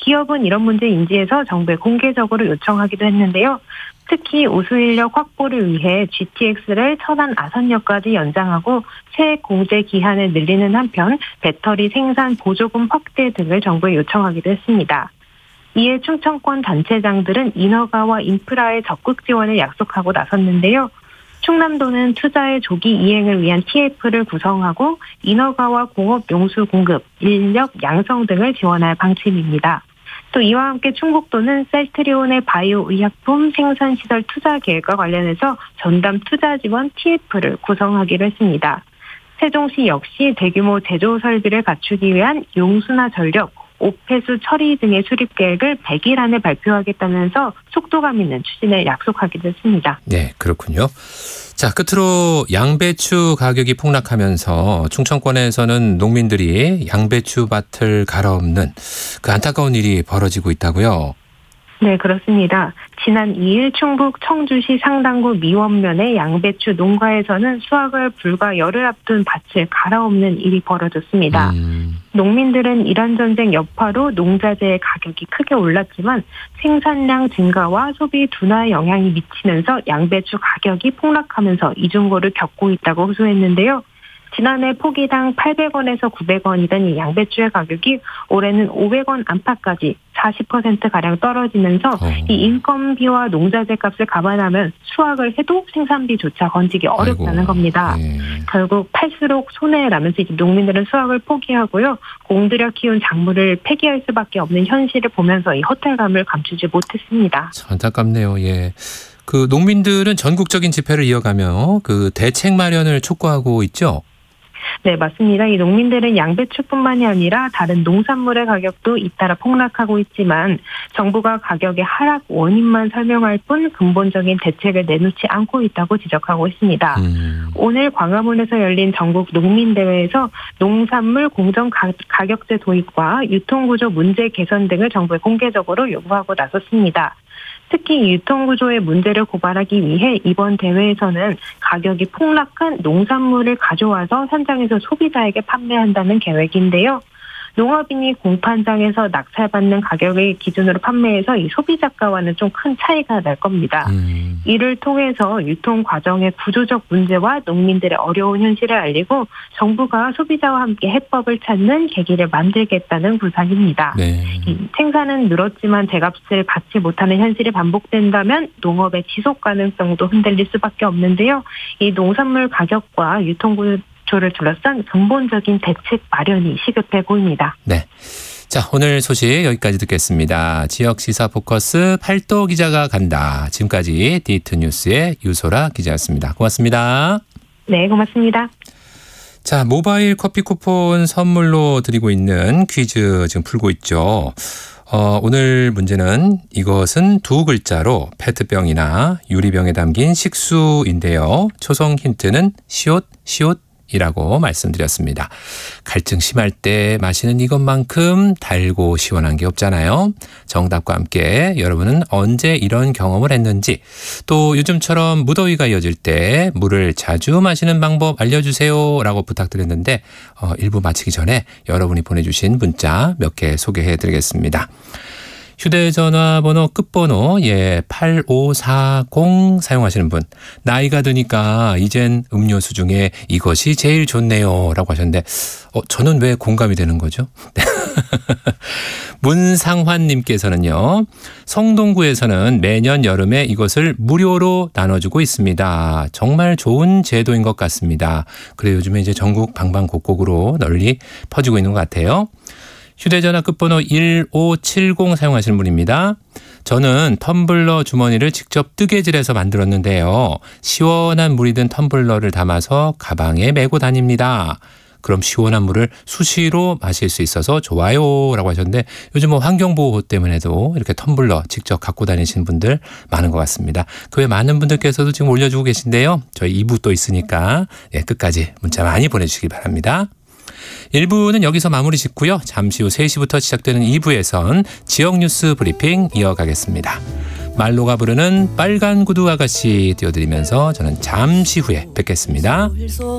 기업은 이런 문제 인지해서 정부에 공개적으로 요청하기도 했는데요. 특히 우수 인력 확보를 위해 GTX를 천안 아산역까지 연장하고 세액 공제 기한을 늘리는 한편 배터리 생산 보조금 확대 등을 정부에 요청하기도 했습니다. 이에 충청권 단체장들은 인허가와 인프라의 적극 지원을 약속하고 나섰는데요. 충남도는 투자의 조기 이행을 위한 TF를 구성하고 인허가와 공업 용수 공급, 인력 양성 등을 지원할 방침입니다. 또 이와 함께 충북도는 셀트리온의 바이오 의약품 생산시설 투자 계획과 관련해서 전담 투자 지원 TF를 구성하기로 했습니다. 세종시 역시 대규모 제조 설비를 갖추기 위한 용수나 전력, 오폐수 처리 등의 수립 계획을 100일 안에 발표하겠다면서 속도감 있는 추진을 약속하기도 했습니다. 네, 그렇군요. 자, 끝으로 양배추 가격이 폭락하면서 충청권에서는 농민들이 양배추 밭을 갈아엎는 그 안타까운 일이 벌어지고 있다고요? 네, 그렇습니다. 지난 2일 충북 청주시 상당구 미원면의 양배추 농가에서는 수확을 불과 열흘 앞둔 밭을 갈아엎는 일이 벌어졌습니다. 농민들은 이란 전쟁 여파로 농자재의 가격이 크게 올랐지만 생산량 증가와 소비 둔화에 영향이 미치면서 양배추 가격이 폭락하면서 이중고를 겪고 있다고 호소했는데요. 지난해 포기당 800원에서 900원이던 이 양배추의 가격이 올해는 500원 안팎까지 40%가량 떨어지면서 이 인건비와 농자재 값을 감안하면 수확을 해도 생산비조차 건지기 어렵다는 겁니다. 결국 팔수록 손해라면서 이제 농민들은 수확을 포기하고요. 공들여 키운 작물을 폐기할 수밖에 없는 현실을 보면서 이 허탈감을 감추지 못했습니다. 참 안타깝네요. 예. 그 농민들은 전국적인 집회를 이어가며 그 대책 마련을 촉구하고 있죠? 네, 맞습니다. 이 농민들은 양배추뿐만이 아니라 다른 농산물의 가격도 잇따라 폭락하고 있지만 정부가 가격의 하락 원인만 설명할 뿐 근본적인 대책을 내놓지 않고 있다고 지적하고 있습니다. 오늘 광화문에서 열린 전국 농민대회에서 농산물 공정 가격제 도입과 유통구조 문제 개선 등을 정부에 공개적으로 요구하고 나섰습니다. 특히 유통구조의 문제를 고발하기 위해 이번 대회에서는 가격이 폭락한 농산물을 가져와서 현장에서 소비자에게 판매한다는 계획인데요. 농업인이 공판장에서 낙찰받는 가격을 기준으로 판매해서 이 소비자가와는 좀 큰 차이가 날 겁니다. 이를 통해서 유통 과정의 구조적 문제와 농민들의 어려운 현실을 알리고 정부가 소비자와 함께 해법을 찾는 계기를 만들겠다는 구상입니다. 네. 생산은 늘었지만 제값을 받지 못하는 현실이 반복된다면 농업의 지속 가능성도 흔들릴 수밖에 없는데요. 이 농산물 가격과 유통구조를 둘러싼 근본적인 대책 마련이 시급해 보입니다. 네. 자, 오늘 소식 여기까지 듣겠습니다. 지역 시사 포커스 팔도 기자가 간다. 지금까지 디지털뉴스의 유소라 기자였습니다. 고맙습니다. 네, 고맙습니다. 자, 모바일 커피 쿠폰 선물로 드리고 있는 퀴즈 지금 풀고 있죠. 오늘 문제는 이것은 두 글자로 페트병이나 유리병에 담긴 식수인데요. 초성 힌트는 시옷이라고 말씀드렸습니다. 갈증 심할 때 마시는 이것만큼 달고 시원한 게 없잖아요. 정답과 함께 여러분은 언제 이런 경험을 했는지, 또 요즘처럼 무더위가 이어질 때 물을 자주 마시는 방법 알려주세요 라고 부탁드렸는데 1부 마치기 전에 여러분이 보내주신 문자 몇 개 소개해드리겠습니다. 휴대전화 번호 끝번호 8540 사용하시는 분, 나이가 드니까 이젠 음료수 중에 이것이 제일 좋네요 라고 하셨는데 저는 왜 공감이 되는 거죠? 문상환님께서는요, 성동구에서는 매년 여름에 이것을 무료로 나눠주고 있습니다. 정말 좋은 제도인 것 같습니다. 그래 요즘에 이제 전국 방방곡곡으로 널리 퍼지고 있는 것 같아요. 휴대전화 끝번호 1570 사용하시는 분입니다. 저는 텀블러 주머니를 직접 뜨개질해서 만들었는데요. 시원한 물이 든 텀블러를 담아서 가방에 메고 다닙니다. 그럼 시원한 물을 수시로 마실 수 있어서 좋아요 라고 하셨는데, 요즘 환경보호 때문에도 이렇게 텀블러 직접 갖고 다니시는 분들 많은 것 같습니다. 그 외 많은 분들께서도 지금 올려주고 계신데요. 저희 2부 또 있으니까 끝까지 문자 많이 보내주시기 바랍니다. 1부는 여기서 마무리 짓고요. 잠시 후 3시부터 시작되는 2부에선 지역 뉴스 브리핑 이어가겠습니다. 말로가 부르는 빨간 구두 아가씨 띄워드리면서 저는 잠시 후에 뵙겠습니다.